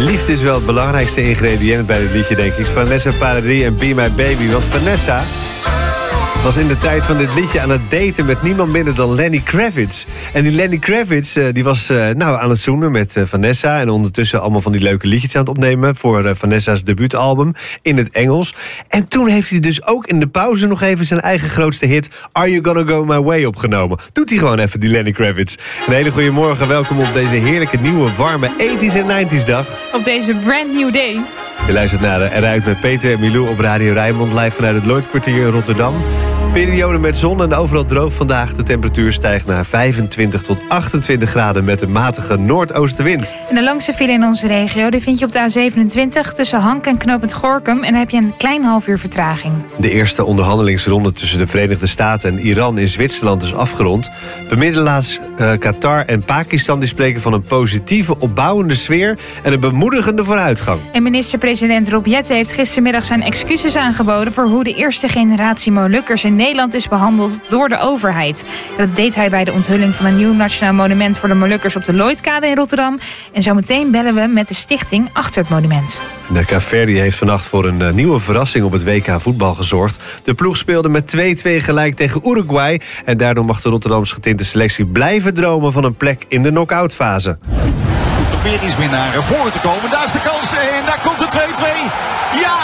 Liefde is wel het belangrijkste ingrediënt bij dit liedje, denk ik. Vanessa Paradis en Be My Baby. Want Vanessa was in de tijd van dit liedje aan het daten met niemand minder dan Lenny Kravitz. En die Lenny Kravitz die was aan het zoenen met Vanessa. En ondertussen allemaal van die leuke liedjes aan het opnemen voor Vanessa's debuutalbum in het Engels. En toen heeft hij dus ook in de pauze nog even zijn eigen grootste hit Are You Gonna Go My Way opgenomen. Doet hij gewoon even, die Lenny Kravitz. Een hele goede morgen, welkom op deze heerlijke nieuwe warme 80s en 90s dag. Op deze brand new day. Je luistert naar Eruit met Peter en Milou op Radio Rijnmond, live vanuit het Lloydkwartier in Rotterdam. Periode met zon en overal droog vandaag. De temperatuur stijgt naar 25 tot 28 graden met een matige noordoostenwind. En de langste file in onze regio die vind je op de A27 tussen Hank en knooppunt Gorinchem. En dan heb je een klein half uur vertraging. De eerste onderhandelingsronde tussen de Verenigde Staten en Iran in Zwitserland is afgerond. Bemiddelaars Qatar en Pakistan die spreken van een positieve, opbouwende sfeer en een bemoedigende vooruitgang. En minister-president Rob Jetten heeft gistermiddag zijn excuses aangeboden voor hoe de eerste generatie Molukkers in Nederland is behandeld door de overheid. En dat deed hij bij de onthulling van een nieuw nationaal monument voor de Molukkers op de Lloydkade in Rotterdam. En zometeen bellen we met de stichting achter het monument. De Kaapverdië heeft vannacht voor een nieuwe verrassing op het WK voetbal gezorgd. De ploeg speelde met 2-2 gelijk tegen Uruguay. En daardoor mag de Rotterdamse getinte selectie blijven dromen van een plek in de knock-out fase. Probeert iets meer naar voren te komen. Daar is de kans en daar komt de 2-2. Ja!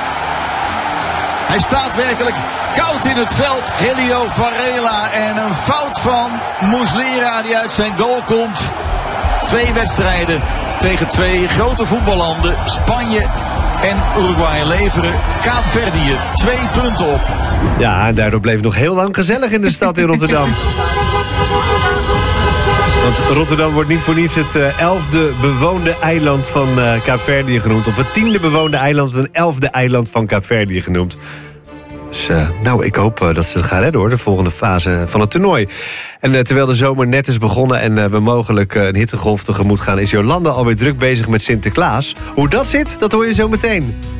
Hij staat werkelijk koud in het veld. Helio Varela en een fout van Muslera die uit zijn goal komt. 2 wedstrijden tegen 2 grote voetballanden. Spanje en Uruguay leveren Kaapverdië 2 punten op. Ja, en daardoor bleef het nog heel lang gezellig in de stad in Rotterdam. Want Rotterdam wordt niet voor niets het 11e bewoonde eiland van Kaapverdië genoemd. Of het 10e bewoonde eiland, een 11e eiland van Kaapverdië genoemd. Dus ik hoop dat ze het gaan redden hoor, de volgende fase van het toernooi. En terwijl de zomer net is begonnen en we mogelijk een hittegolf tegemoet gaan, is Jolanda alweer druk bezig met Sinterklaas. Hoe dat zit, dat hoor je zo meteen.